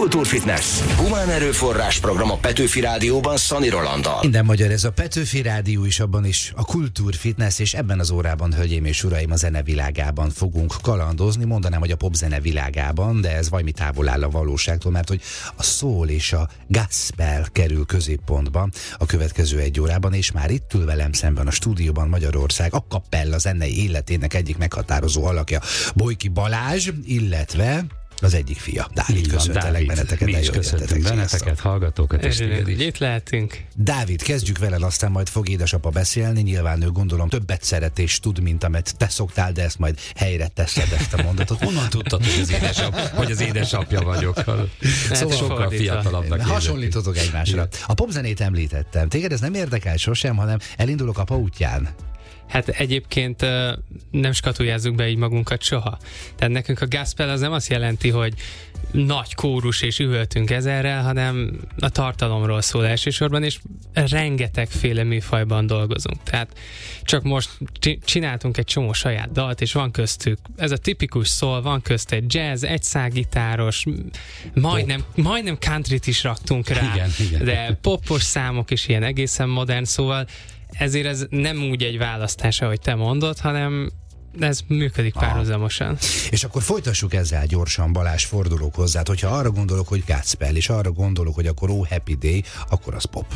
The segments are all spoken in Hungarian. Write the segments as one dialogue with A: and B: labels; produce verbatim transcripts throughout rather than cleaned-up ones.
A: Kultúrfitness. Humán erőforrás program a Petőfi Rádióban Szani Rolanddal.
B: Minden magyar, ez a Petőfi Rádió is, abban is a Kultúrfitness, és ebben az órában, hölgyeim és uraim, a zenevilágában fogunk kalandozni. Mondanám, hogy a popzene világában, de ez valami távol áll a valóságtól, mert hogy a soul és a gospel kerül középpontba a következő egy órában, és már itt ül velem szemben a stúdióban Magyarország a kapella zenei életének egyik meghatározó alakja, Bojki Balázs, illetve az egyik fia. Dávid, köszöntelek benneteket.
C: Mi is köszöntünk benneteket, hallgatókat és téged is.
D: Itt lehetünk.
B: Dávid, kezdjük veled, aztán majd fog édesapa beszélni. Nyilván ő, gondolom, többet szeret és tud, mint amit te szoktál, de ezt majd helyre teszed, ezt a mondatot.
C: Honnan tudtad, hogy az, édesap, hogy az édesapja vagyok? Szóval sokkal fiatalabbnak.
B: Hasonlítotok egymásra. A popzenét említettem. Téged ez nem érdekel sosem, hanem elindulok apa útján.
D: Hát egyébként nem skatuljázzuk be így magunkat soha. Tehát nekünk a gospel az nem azt jelenti, hogy nagy kórus és üvöltünk ezerrel, hanem a tartalomról szól elsősorban, és rengetegféle műfajban dolgozunk. Tehát csak most csináltunk egy csomó saját dalt, és van köztük ez a tipikus soul, van közt egy jazz, egy szágitáros, majdnem, majdnem countryt is raktunk rá,
C: igen, igen.
D: De popos számok is ilyen egészen modern, szóval ezért ez nem úgy egy választás, ahogy te mondod, hanem ez működik párhuzamosan.
B: Ah. És akkor folytassuk ezzel gyorsan, Balázs, fordulok hozzá. Hogyha arra gondolok, hogy gospel, és arra gondolok, hogy akkor Oh Happy Day, akkor az pop.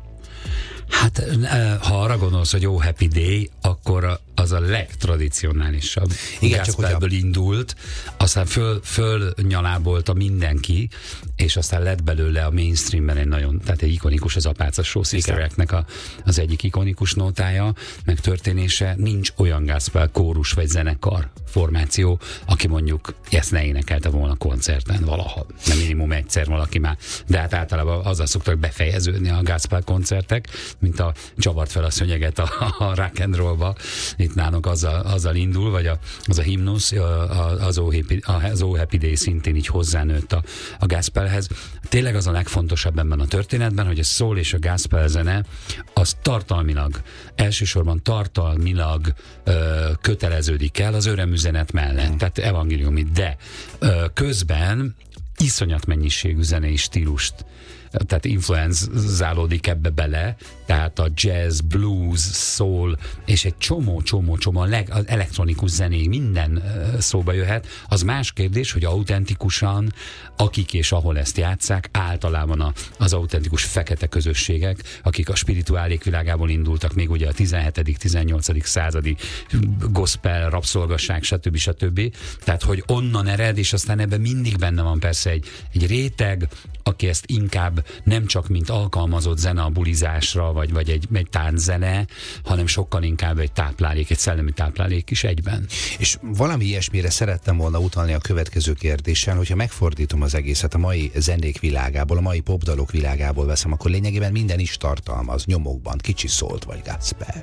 C: Hát, ha arra gondolsz, hogy Oh Happy Day, akkor az a legtradicionálisabb. Igen, gospelből a... indult, aztán föl, föl nyalábolta mindenki, és aztán lett belőle a mainstreamben egy nagyon, tehát egy ikonikus, az Apáca Show Sistereknek a, az egyik ikonikus nótája, meg történése. Nincs olyan gospel kórus vagy zenekar formáció, aki mondjuk ezt ne énekelte volna koncerten valaha. Nem minimum egyszer valaki már. De hát általában azzal szoktak befejeződni a gospel koncertek, mint a csavart fel a szönyeget a, a rock and rollba. Itt nálunk azzal, azzal indul, vagy a, az a himnusz, az Oh Happy, az Oh Happy Day szintén így hozzánőtt a, a gospelhez. Tényleg az a legfontosabb ebben a történetben, hogy a soul és a gospel zene az tartalmilag, elsősorban tartalmilag ö, köteleződik el az örömüzenet mellett, tehát evangéliumi, de ö, közben iszonyat mennyiségű zenei stílust, tehát influenzálódik ebbe bele, tehát a jazz, blues, soul, és egy csomó-csomó-csomó az elektronikus zenéig minden szóba jöhet. Az más kérdés, hogy autentikusan, akik és ahol ezt játsszák, általában a, az autentikus fekete közösségek, akik a spirituálék világából indultak, még ugye a tizenhetedik tizennyolcadik századi gospel, rabszolgasság, stb. stb. Tehát, hogy onnan ered, és aztán ebben mindig benne van persze egy, egy réteg, aki ezt inkább nem csak mint alkalmazott zene a bulizásra, vagy, vagy egy, egy tánczene, hanem sokkal inkább egy táplálék, egy szellemi táplálék is egyben.
B: És valami ilyesmire szerettem volna utalni a következő kérdéssel, hogyha megfordítom az egészet a mai zenék világából, a mai popdalok világából veszem, akkor lényegében minden is tartalmaz nyomokban kicsi szólt vagy gospelt.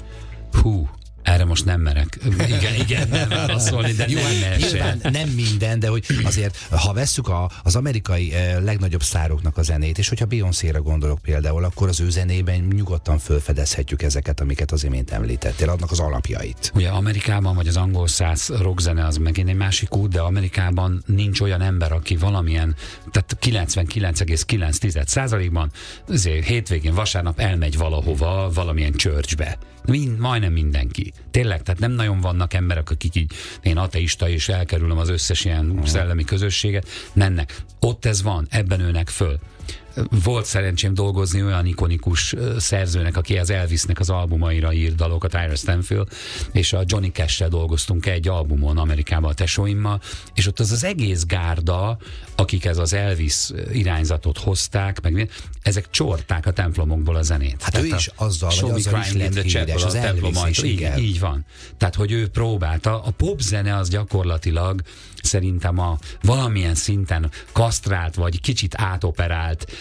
C: Hú, erre most nem merek. Igen, igen, nem válaszolni, de
B: jó,
C: nem
B: nyilván nem minden, de hogy azért, ha vesszük a, az amerikai eh, legnagyobb sztároknak a zenét, és hogyha Beyoncéra gondolok például, akkor az ő zenében nyugodtan felfedezhetjük ezeket, amiket az imént említettél, adnak az alapjait.
C: Ugye Amerikában, vagy az angol száz rockzene az megint egy másik út, de Amerikában nincs olyan ember, aki valamilyen, tehát kilencvenkilenc egész kilenc százalékban azért hétvégén, vasárnap elmegy valahova, valamilyen churchbe. Mind, majdnem mindenki. Tényleg, tehát nem nagyon vannak emberek, akik így, én ateista és elkerülöm az összes ilyen szellemi közösséget, mennek. Ott ez van, ebben nőnek föl. Volt szerencsém dolgozni olyan ikonikus szerzőnek, aki az Elvisnek az albumaira írt dalokat, Ira Stanfield, és a Johnny Cash-sel dolgoztunk egy albumon Amerikában a tesóimmal, és ott az az egész gárda, akik ez az Elvis irányzatot hozták, meg ezek csorták a templomokból a zenét.
B: Hát ő is azzal,
C: vagy azzal is lett híres, az Elvis is, igen. Így, így van. Tehát, hogy ő próbálta, a popzene az gyakorlatilag szerintem a valamilyen szinten kasztrált, vagy kicsit átoperált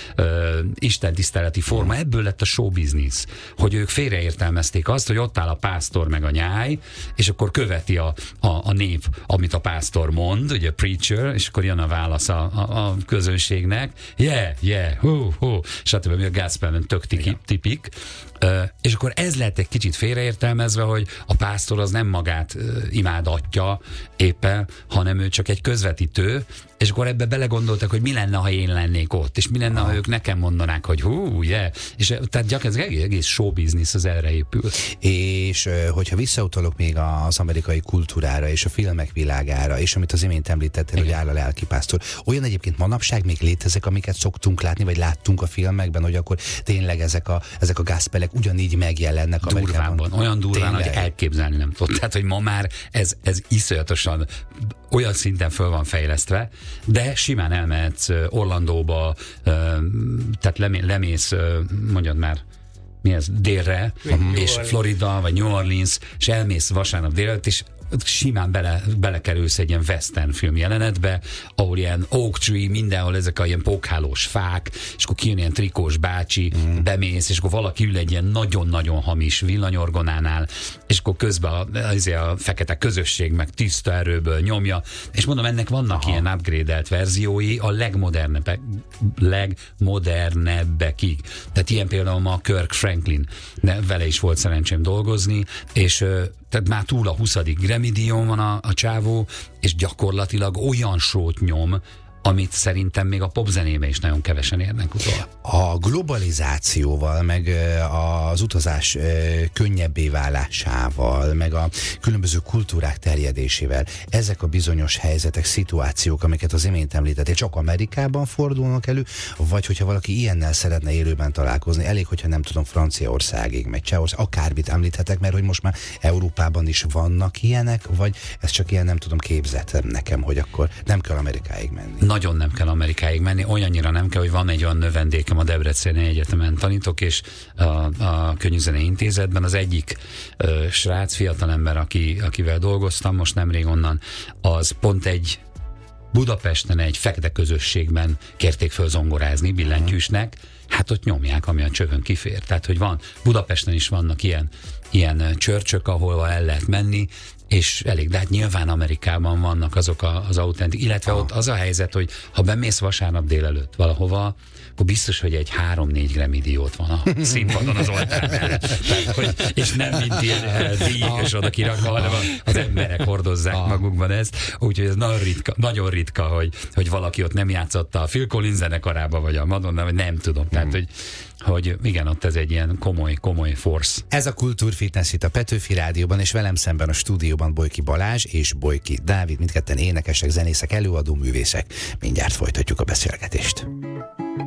C: ö, istentiszteleti forma, ebből lett a showbiznisz, hogy ők félreértelmezték azt, hogy ott áll a pásztor meg a nyáj, és akkor követi a, a, a nép, amit a pásztor mond, ugye preacher, és akkor jön a válasz a, a, a közönségnek, yeah, yeah, hú, hú, stb. Mi a gospelben tök tiki, tipik, Uh, és akkor ez lett egy kicsit félreértelmezve, hogy a pásztor az nem magát uh, imádatja éppen, hanem ő csak egy közvetítő, és akkor ebbe belegondoltak, hogy mi lenne, ha én lennék ott, és mi lenne, ha ők nekem mondanák, hogy hú, yeah. És tehát gyakorlatilag egész, egész show business az erre épül.
B: És hogyha visszautalok még az amerikai kultúrára, és a filmek világára, és amit az imént említettél, hogy áll a lelkipásztor, olyan egyébként manapság még létezek, amiket szoktunk látni, vagy láttunk a filmekben, hogy akkor tényleg ezek a, ezek a gospelek ugyanígy megjelennek Amerikában.
C: Durvában, olyan durván, tényleg, hogy elképzelni nem tudod. Tehát, hogy ma már ez, ez iszonyatosan olyan szinten föl van fejlesztve, de simán elmehetsz Orlandóba, tehát lemész, mondjad már, mi ez, délre, uh-huh. és Florida, vagy New Orleans, és elmész vasárnap délelőtt, és simán bele, belekerülsz egy ilyen western film jelenetbe, ahol ilyen oak tree, mindenhol ezek a ilyen pókhálós fák, és akkor kijön ilyen trikós bácsi, mm. bemész, és akkor valaki ül egy ilyen nagyon-nagyon hamis villanyorgonánál, és akkor közben a, a, a fekete közösség meg tiszta erőből nyomja, és mondom, ennek vannak Aha. ilyen upgrade-elt verziói a legmodernebbek, legmodernebbekig. Tehát ilyen például ma Kirk Franklin, de vele is volt szerencsém dolgozni, és tehát már túl a huszadik Grammy-díjon van a, a csávó, és gyakorlatilag olyan sót nyom, amit szerintem még a popzenébe is nagyon kevesen érnek utol.
B: A globalizációval, meg az utazás könnyebbé válásával, meg a különböző kultúrák terjedésével, ezek a bizonyos helyzetek, szituációk, amiket az imént említettél, csak Amerikában fordulnak elő, vagy hogyha valaki ilyennel szeretne élőben találkozni, elég, hogyha nem tudom, Franciaországig, meg Csehország, akármit említhetek, mert hogy most már Európában is vannak ilyenek, vagy ez csak ilyen, nem tudom, képzett nekem, hogy akkor nem kell Amerikáig menni.
C: Nagyon nem kell Amerikáig menni, olyannyira nem kell, hogy van egy olyan növendékem a Debreceni Egyetemen tanítok, és a, a Könnyűzenei Intézetben az egyik ö, srác, fiatalember, aki, akivel dolgoztam most nemrég onnan, az pont egy Budapesten egy fekete közösségben kérték föl zongorázni billentyűsnek, hát ott nyomják, ami a csövön kifér. Tehát, hogy van, Budapesten is vannak ilyen, ilyen csörcsök, ahol el lehet menni, és elég, de hát nyilván Amerikában vannak azok a, az autentik, illetve ott az a helyzet, hogy ha bemész vasárnap délelőtt valahova, akkor biztos, hogy egy három-négy Grammy-díj ott van a színpadon az oltárnál. És nem mint ilyen díjak és oda kirakva, hanem az emberek hordozzák magukban ezt. Úgyhogy ez nagyon ritka, nagyon ritka, hogy, hogy valaki ott nem játszotta a Phil Collins zenekarába, vagy a Madonna, vagy nem tudom. Tehát, hogy hogy igen, ott ez egy ilyen komoly, komoly force.
B: Ez a Kultúrfitness itt a Petőfi Rádióban, és velem szemben a stúdióban Bojki Balázs és Bojki Dávid, mindketten énekesek, zenészek, előadó művészek. Mindjárt folytatjuk a beszélgetést.